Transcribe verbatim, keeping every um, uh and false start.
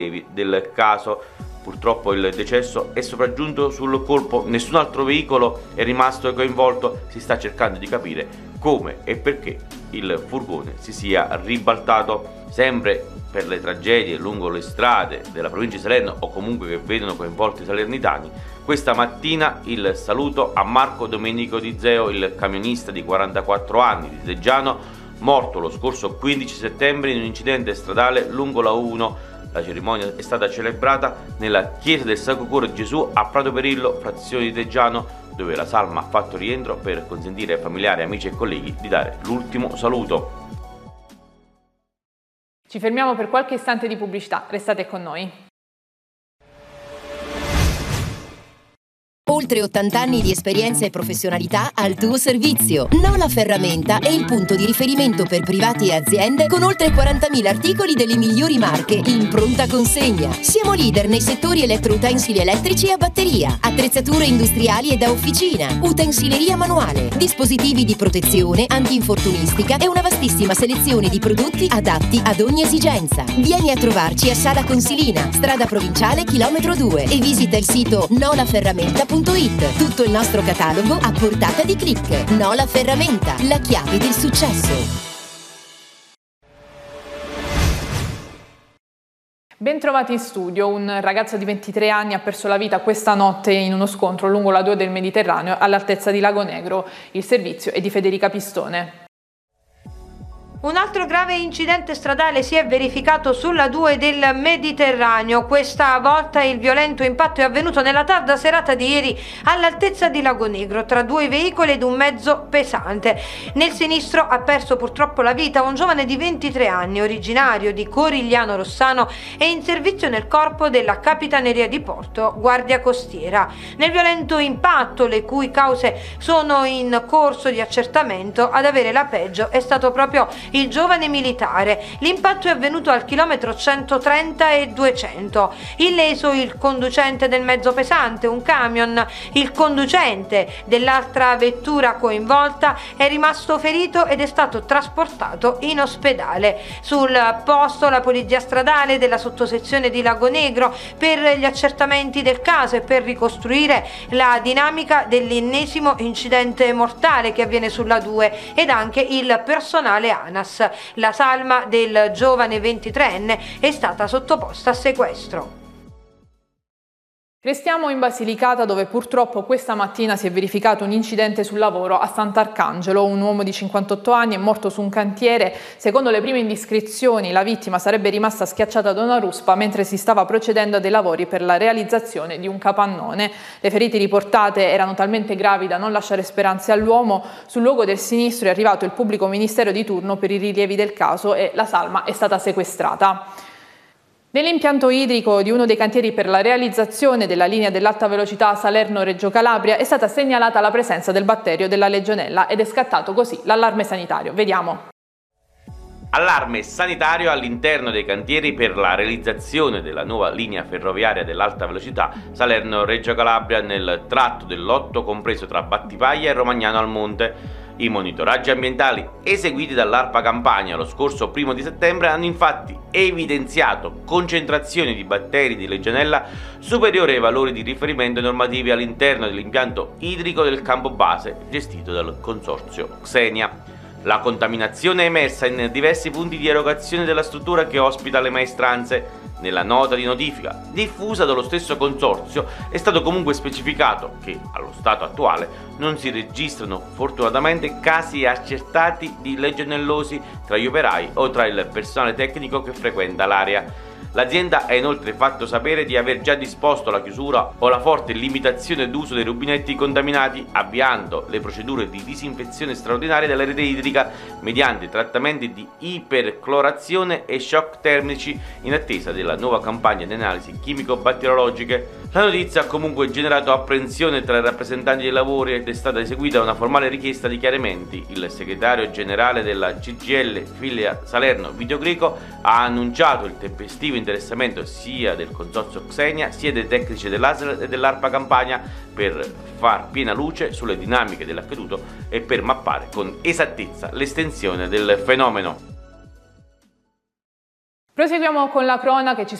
del caso. Purtroppo il decesso è sopraggiunto sul colpo, nessun altro veicolo è rimasto coinvolto, si sta cercando di capire come e perché il furgone si sia ribaltato. Sempre per le tragedie lungo le strade della provincia di Salerno o comunque che vedono coinvolti i salernitani, questa mattina il saluto a Marco Domenico Di Zeo, il camionista di quarantaquattro anni di Teggiano, morto lo scorso quindici settembre in un incidente stradale lungo la U uno. La cerimonia è stata celebrata nella chiesa del Sacro Cuore di Gesù a Prato Perillo, frazione di Teggiano, dove la salma ha fatto rientro per consentire ai familiari, amici e colleghi di dare l'ultimo saluto. Ci fermiamo per qualche istante di pubblicità, restate con noi. Oltre ottanta anni di esperienza e professionalità al tuo servizio. Nola Ferramenta è il punto di riferimento per privati e aziende con oltre quarantamila articoli delle migliori marche in pronta consegna. Siamo leader nei settori elettroutensili elettrici e a batteria, attrezzature industriali e da officina, utensileria manuale, dispositivi di protezione, antinfortunistica e una vastissima selezione di prodotti adatti ad ogni esigenza. Vieni a trovarci a Sala Consilina, strada provinciale chilometro due e visita il sito nola ferramenta punto it. Tutto il nostro catalogo a portata di click. Nola Ferramenta, la chiave del successo. Bentrovati in studio. Un ragazzo di ventitré anni ha perso la vita questa notte in uno scontro lungo la due del Mediterraneo all'altezza di Lago Negro. Il servizio è di Federica Pistone. Un altro grave incidente stradale si è verificato sulla due del Mediterraneo. Questa volta il violento impatto è avvenuto nella tarda serata di ieri all'altezza di Lago Negro tra due veicoli ed un mezzo pesante. Nel sinistro ha perso purtroppo la vita un giovane di ventitré anni, originario di Corigliano Rossano e in servizio nel corpo della Capitaneria di Porto, Guardia Costiera. Nel violento impatto, le cui cause sono in corso di accertamento, ad avere la peggio è stato proprio il giovane militare. L'impatto è avvenuto al chilometro centotrenta e duecento. Illeso il conducente del mezzo pesante, un camion. Il conducente dell'altra vettura coinvolta è rimasto ferito ed è stato trasportato in ospedale. Sul posto la polizia stradale della sottosezione di Lago Negro per gli accertamenti del caso e per ricostruire la dinamica dell'ennesimo incidente mortale che avviene sulla due ed anche il personale ANAS. La salma del giovane ventitreenne è stata sottoposta a sequestro. Restiamo in Basilicata, dove purtroppo questa mattina si è verificato un incidente sul lavoro a Sant'Arcangelo. Un uomo di cinquantotto anni è morto su un cantiere. Secondo le prime indiscrezioni, la vittima sarebbe rimasta schiacciata da una ruspa mentre si stava procedendo a dei lavori per la realizzazione di un capannone. Le ferite riportate erano talmente gravi da non lasciare speranze all'uomo. Sul luogo del sinistro è arrivato il pubblico ministero di turno per i rilievi del caso e la salma è stata sequestrata. Nell'impianto idrico di uno dei cantieri per la realizzazione della linea dell'alta velocità Salerno-Reggio Calabria è stata segnalata la presenza del batterio della Legionella ed è scattato così l'allarme sanitario. Vediamo. Allarme sanitario all'interno dei cantieri per la realizzazione della nuova linea ferroviaria dell'alta velocità Salerno-Reggio Calabria nel tratto dell'otto compreso tra Battipaglia e Romagnano al Monte. I monitoraggi ambientali eseguiti dall'ARPA Campania lo scorso primo di settembre hanno infatti evidenziato concentrazioni di batteri di Legionella superiori ai valori di riferimento normativi all'interno dell'impianto idrico del campo base gestito dal consorzio Xenia. La contaminazione è emersa in diversi punti di erogazione della struttura che ospita le maestranze. Nella nota di notifica diffusa dallo stesso consorzio è stato comunque specificato che, allo stato attuale, non si registrano fortunatamente casi accertati di legionellosi tra gli operai o tra il personale tecnico che frequenta l'area. L'azienda ha inoltre fatto sapere di aver già disposto la chiusura o la forte limitazione d'uso dei rubinetti contaminati, avviando le procedure di disinfezione straordinaria della rete idrica mediante trattamenti di iperclorazione e shock termici in attesa della nuova campagna di analisi chimico-batteriologiche. La notizia ha comunque generato apprensione tra i rappresentanti dei lavori ed è stata eseguita una formale richiesta di chiarimenti. Il segretario generale della C G I L Filia Salerno Vito Greco ha annunciato il tempestivo interessamento sia del consorzio Xenia sia dei tecnici dell'A S L e dell'ARPA Campania per far piena luce sulle dinamiche dell'accaduto e per mappare con esattezza l'estensione del fenomeno. Proseguiamo con la cronaca che ci